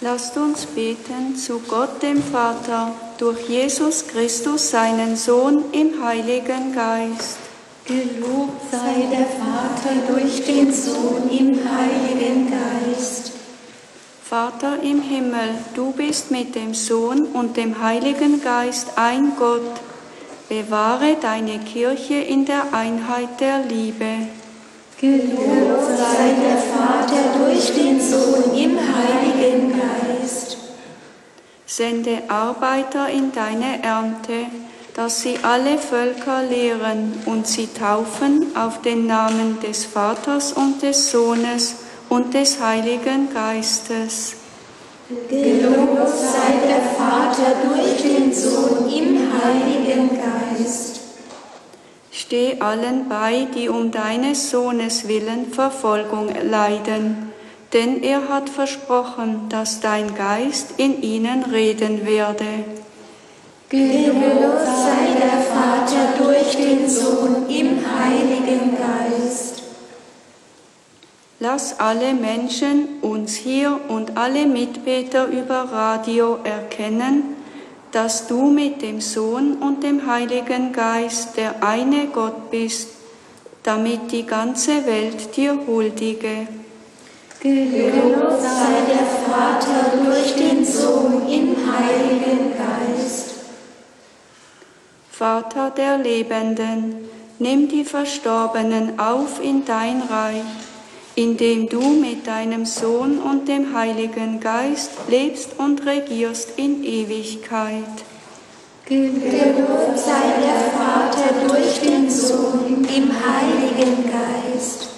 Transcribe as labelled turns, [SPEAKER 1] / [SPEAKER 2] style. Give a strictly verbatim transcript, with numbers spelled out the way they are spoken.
[SPEAKER 1] Lasst uns beten zu Gott dem Vater, durch Jesus Christus, seinen Sohn, im Heiligen Geist.
[SPEAKER 2] Gelobt sei der Vater durch den Sohn im Heiligen Geist.
[SPEAKER 1] Vater im Himmel, du bist mit dem Sohn und dem Heiligen Geist ein Gott. Bewahre deine Kirche in der Einheit der Liebe.
[SPEAKER 2] Gelobt sei der Vater durch den Sohn im Heiligen Geist.
[SPEAKER 1] Sende Arbeiter in deine Ernte, dass sie alle Völker lehren und sie taufen auf den Namen des Vaters und des Sohnes und des Heiligen Geistes.
[SPEAKER 2] Gelobt sei der Vater durch den Sohn im Heiligen Geist.
[SPEAKER 1] Steh allen bei, die um deines Sohnes willen Verfolgung leiden, denn er hat versprochen, dass dein Geist in ihnen reden werde.
[SPEAKER 2] Gelobt sei der Vater durch den Sohn im Heiligen Geist.
[SPEAKER 1] Lass alle Menschen, uns hier und alle Mitbeter über Radio erkennen, dass du mit dem Sohn und dem Heiligen Geist der eine Gott bist, damit die ganze Welt dir huldige.
[SPEAKER 2] Gelobt sei der Vater durch den Sohn im Heiligen Geist.
[SPEAKER 1] Vater der Lebenden, nimm die Verstorbenen auf in dein Reich, indem du mit deinem Sohn und dem Heiligen Geist lebst und regierst in Ewigkeit.
[SPEAKER 2] Gelobt sei der Vater durch den Sohn im Heiligen Geist.